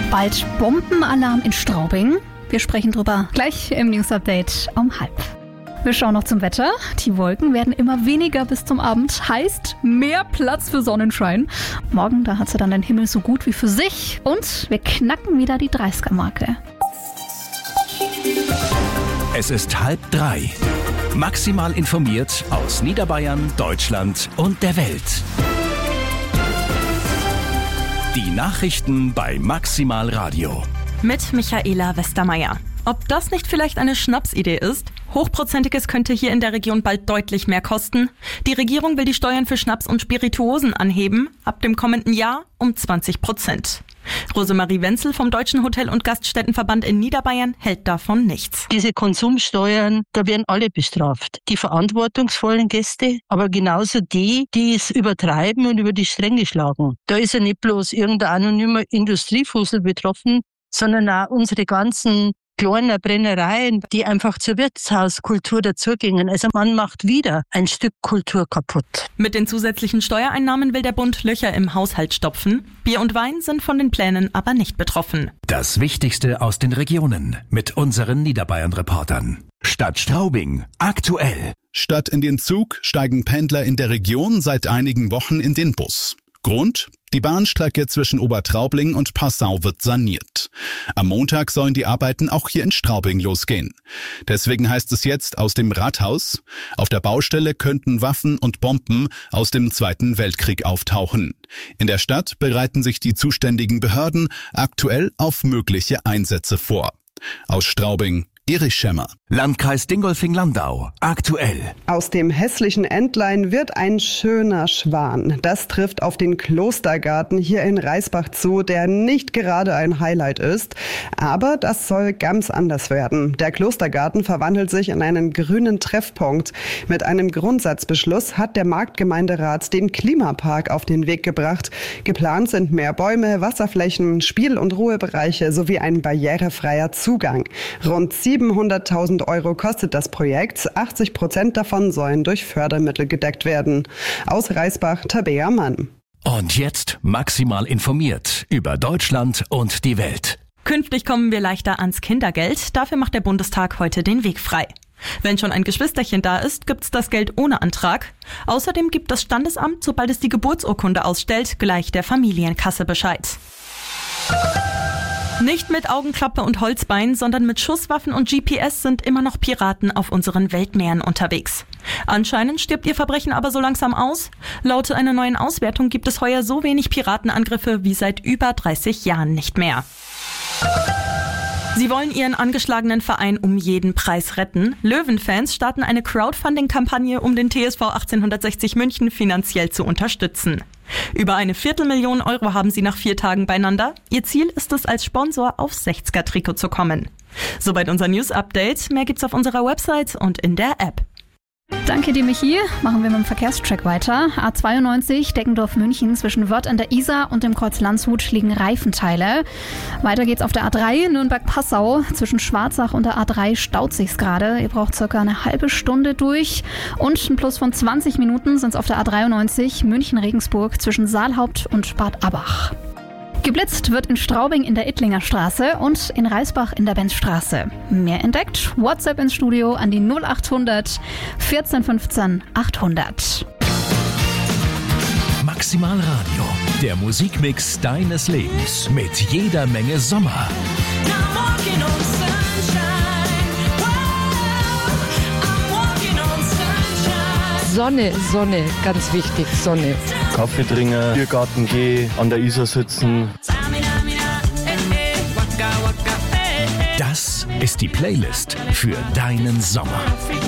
Bald Bombenalarm in Straubing. Wir sprechen drüber gleich im News Update um 12:30. Wir schauen noch zum Wetter. Die Wolken werden immer weniger bis zum Abend. Heißt mehr Platz für Sonnenschein. Morgen, da hat sie dann den Himmel so gut wie für sich. Und wir knacken wieder die 30er-Marke. Es ist 2:30. Maximal informiert aus Niederbayern, Deutschland und der Welt. Die Nachrichten bei Maximal Radio. Mit Michaela Westermeier. Ob das nicht vielleicht eine Schnapsidee ist? Hochprozentiges könnte hier in der Region bald deutlich mehr kosten. Die Regierung will die Steuern für Schnaps und Spirituosen anheben, ab dem kommenden Jahr um 20%. Rosemarie Wenzel vom Deutschen Hotel- und Gaststättenverband in Niederbayern hält davon nichts. Diese Konsumsteuern, da werden alle bestraft. Die verantwortungsvollen Gäste, aber genauso die es übertreiben und über die Stränge schlagen. Da ist ja nicht bloß irgendein anonymer Industriefussel betroffen, sondern auch unsere ganzen kleinen Brennereien, die einfach zur Wirtshauskultur dazugingen. Also man macht wieder ein Stück Kultur kaputt. Mit den zusätzlichen Steuereinnahmen will der Bund Löcher im Haushalt stopfen. Bier und Wein sind von den Plänen aber nicht betroffen. Das Wichtigste aus den Regionen mit unseren Niederbayern-Reportern. Stadt Straubing, aktuell. Statt in den Zug steigen Pendler in der Region seit einigen Wochen in den Bus. Grund? Die Bahnstrecke zwischen Obertraubling und Passau wird saniert. Am Montag sollen die Arbeiten auch hier in Straubing losgehen. Deswegen heißt es jetzt aus dem Rathaus, auf der Baustelle könnten Waffen und Bomben aus dem Zweiten Weltkrieg auftauchen. In der Stadt bereiten sich die zuständigen Behörden aktuell auf mögliche Einsätze vor. Aus Straubing, Erich Schemmer. Landkreis Dingolfing-Landau, aktuell. Aus dem hässlichen Entlein wird ein schöner Schwan. Das trifft auf den Klostergarten hier in Reisbach zu, der nicht gerade ein Highlight ist. Aber das soll ganz anders werden. Der Klostergarten verwandelt sich in einen grünen Treffpunkt. Mit einem Grundsatzbeschluss hat der Marktgemeinderat den Klimapark auf den Weg gebracht. Geplant sind mehr Bäume, Wasserflächen, Spiel- und Ruhebereiche sowie ein barrierefreier Zugang. Rund 700.000 € kostet das Projekt. 80% davon sollen durch Fördermittel gedeckt werden. Aus Reisbach, Tabea Mann. Und jetzt maximal informiert über Deutschland und die Welt. Künftig kommen wir leichter ans Kindergeld. Dafür macht der Bundestag heute den Weg frei. Wenn schon ein Geschwisterchen da ist, gibt's das Geld ohne Antrag. Außerdem gibt das Standesamt, sobald es die Geburtsurkunde ausstellt, gleich der Familienkasse Bescheid. Nicht mit Augenklappe und Holzbein, sondern mit Schusswaffen und GPS sind immer noch Piraten auf unseren Weltmeeren unterwegs. Anscheinend stirbt ihr Verbrechen aber so langsam aus. Laut einer neuen Auswertung gibt es heuer so wenig Piratenangriffe wie seit über 30 Jahren nicht mehr. Sie wollen ihren angeschlagenen Verein um jeden Preis retten. Löwenfans starten eine Crowdfunding-Kampagne, um den TSV 1860 München finanziell zu unterstützen. Über 250.000 € haben sie nach 4 Tagen beieinander. Ihr Ziel ist es, als Sponsor aufs 60er-Trikot zu kommen. Soweit unser News-Update. Mehr gibt's auf unserer Website und in der App. Danke dir, Michi. Machen wir mit dem Verkehrscheck weiter. A92 Deggendorf-München zwischen Wörth an der Isar und dem Kreuz Landshut liegen Reifenteile. Weiter geht's auf der A3 Nürnberg-Passau. Zwischen Schwarzach und der A3 staut sich's gerade. Ihr braucht circa eine halbe Stunde durch. Und ein Plus von 20 Minuten sind's auf der A93 München-Regensburg zwischen Saalhaupt und Bad Abbach. Geblitzt wird in Straubing in der Ittlinger Straße und in Reisbach in der Benzstraße. Mehr entdeckt? WhatsApp ins Studio an die 0800 14 15 800. Maximal Radio, der Musikmix deines Lebens mit jeder Menge Sommer. Sonne, Sonne, ganz wichtig, Sonne. Kaffee trinken, Biergarten gehen, an der Isar sitzen. Das ist die Playlist für deinen Sommer.